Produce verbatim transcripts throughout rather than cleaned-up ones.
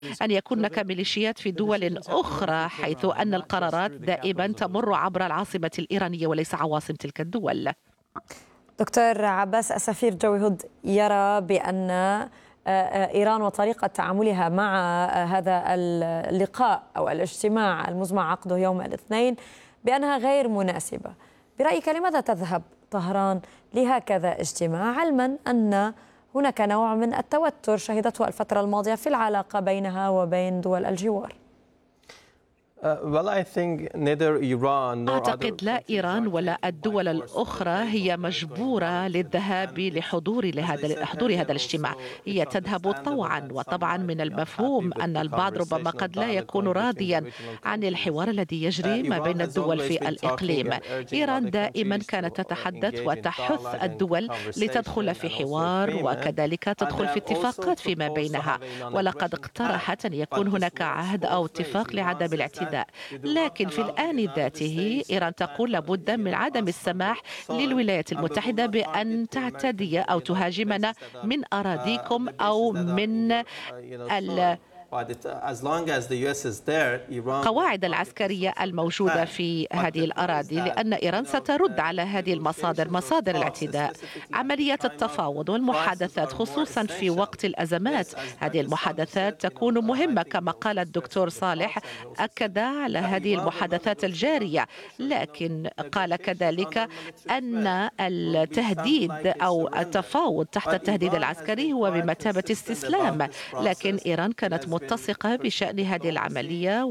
أن يكون هناك ميليشيات في دول أخرى، حيث أن القرارات دائما تمر عبر العاصمة الإيرانية وليس عواصم تلك الدول. دكتور عباس، السفير جوي هود يرى بأن إيران وطريقة تعاملها مع هذا اللقاء أو الاجتماع المزمع عقده يوم الاثنين بأنها غير مناسبة. برأيك لماذا تذهب طهران لهكذا اجتماع، علما أن هناك نوع من التوتر شهدته الفترة الماضية في العلاقة بينها وبين دول الجوار؟ أعتقد لا إيران ولا الدول الأخرى هي مجبورة للذهاب لحضور لهذا حضور هذا الاجتماع. هي تذهب طوعا، وطبعا من المفهوم أن البعض ربما قد لا يكون راضيا عن الحوار الذي يجري ما بين الدول في الإقليم. إيران دائما كانت تتحدث وتحث الدول لتدخل في حوار وكذلك تدخل في اتفاقات فيما بينها، ولقد اقترحت أن يكون هناك عهد أو اتفاق لعدم الاعتداء. لكن في الآن ذاته إيران تقول لابد من عدم السماح للولايات المتحدة بأن تعتدي أو تهاجمنا من أراضيكم أو من ال قواعد العسكرية الموجودة في هذه الأراضي، لأن إيران سترد على هذه المصادر مصادر الاعتداء. عملية التفاوض والمحادثات خصوصا في وقت الأزمات، هذه المحادثات تكون مهمة كما قال الدكتور صالح، أكد على هذه المحادثات الجارية، لكن قال كذلك أن التهديد أو التفاوض تحت التهديد العسكري هو بمثابة استسلام. لكن إيران كانت متسقة بشأن هذه العملية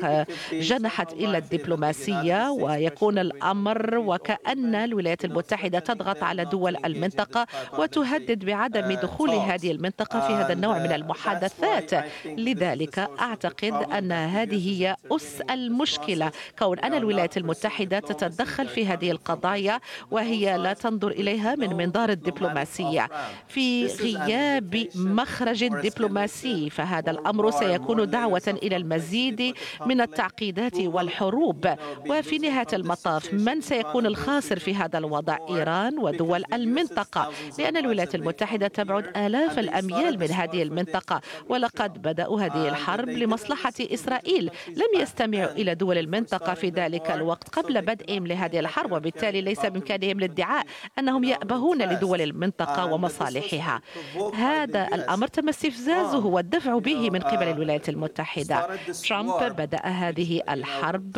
وجنحت إلى الدبلوماسية، ويكون الأمر وكأن الولايات المتحدة تضغط على دول المنطقة وتهدد بعدم دخول هذه المنطقة في هذا النوع من المحادثات. لذلك أعتقد أن هذه هي أس المشكلة، كون أن الولايات المتحدة تتدخل في هذه القضايا وهي لا تنظر إليها من منظار الدبلوماسية. في غياب مخرج دبلوماسي فهذا الأمر سيكون دعوة إلى المزيد من التعقيدات والحروب، وفي نهاية المطاف من سيكون الخاسر في هذا الوضع؟ إيران ودول المنطقة، لأن الولايات المتحدة تبعد آلاف الأميال من هذه المنطقة، ولقد بدأوا هذه الحرب لمصلحة إسرائيل. لم يستمعوا إلى دول المنطقة في ذلك الوقت قبل بدءهم لهذه الحرب، وبالتالي ليس بإمكانهم الادعاء أنهم يأبهون لدول المنطقة ومصالحها. هذا الأمر تم استفزازه والدفع به من قبل الولايات المتحدة. ترامب بدأ هذه الحرب،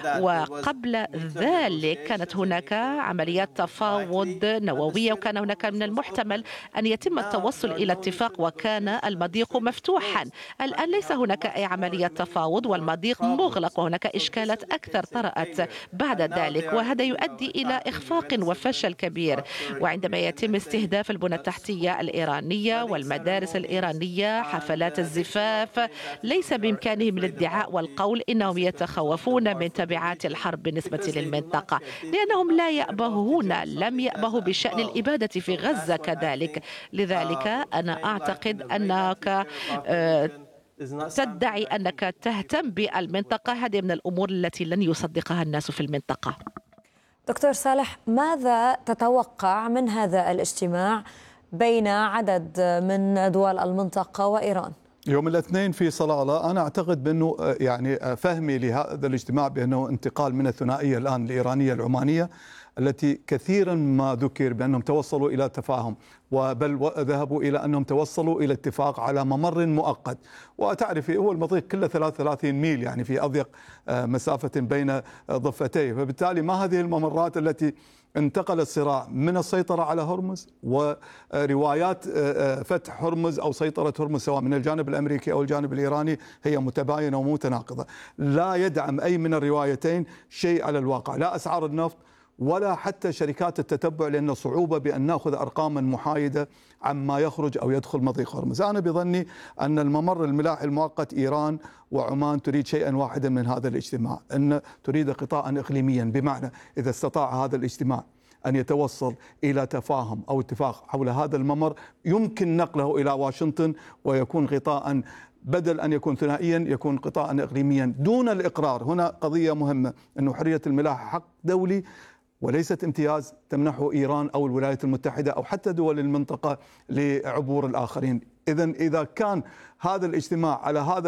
وقبل ذلك كانت هناك عمليات تفاوض نووية، وكان هناك من المحتمل أن يتم التوصل إلى اتفاق وكان المضيق مفتوحا. الآن ليس هناك أي عملية تفاوض والمضيق مغلق، وهناك إشكالات أكثر طرأت بعد ذلك، وهذا يؤدي إلى إخفاق وفشل كبير. وعندما يتم استهداف البنى التحتية الإيرانية والمدارس الإيرانية، حفلات الزفاف، ليس بإمكانهم الادعاء والقول إنهم يتخوفون من تبعات الحرب بالنسبة للمنطقة، لأنهم لا يأبهون، لم يأبهوا بشأن الإبادة في غزة كذلك. لذلك أنا أعتقد أنك تدعي أنك تهتم بالمنطقة، هذه من الأمور التي لن يصدقها الناس في المنطقة. دكتور صالح، ماذا تتوقع من هذا الاجتماع بين عدد من دول المنطقة وإيران؟ يوم الاثنين في صلالة. أنا أعتقد بأنه يعني فهمي لهذا الاجتماع بأنه انتقال من الثنائية الآن الإيرانية العمانية، التي كثيرا ما ذكر بأنهم توصلوا إلى تفاهم، وبل ذهبوا إلى أنهم توصلوا إلى اتفاق على ممر مؤقت. وتعرفي هو المضيق كله ثلاثة وثلاثين ميل، يعني في أضيق مسافة بين ضفتيه، فبالتالي ما هذه الممرات التي انتقل الصراع من السيطرة على هرمز وروايات فتح هرمز أو سيطرة هرمز سواء من الجانب الأمريكي أو الجانب الإيراني هي متباينة ومتناقضة. لا يدعم أي من الروايتين شيء على الواقع، لا أسعار النفط ولا حتى شركات التتبع، لأن صعوبة بأن نأخذ أرقاما محايدة عما يخرج أو يدخل مضيق هرمز. أنا بظني أن الممر الملاحي المؤقت إيران وعمان تريد شيئا واحدا من هذا الاجتماع، أن تريد غطاء إقليميا، بمعنى إذا استطاع هذا الاجتماع أن يتوصل إلى تفاهم أو اتفاق حول هذا الممر يمكن نقله إلى واشنطن ويكون غطاء، بدل أن يكون ثنائيا يكون غطاء إقليميا دون الإقرار. هنا قضية مهمة، أن حرية الملاحة حق دولي وليست امتياز تمنحه إيران أو الولايات المتحدة أو حتى دول المنطقة لعبور الآخرين. إذن إذا كان هذا الاجتماع على هذا